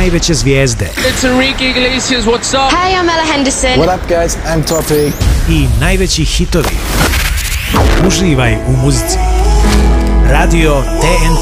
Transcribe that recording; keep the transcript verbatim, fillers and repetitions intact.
najveće zvijezde. It's Enrique Iglesias, what's up? Hey, I'm Ella Henderson. What up guys, I'm Topi. I najveći hitovi. Uživaj u muzici. Radio T N T.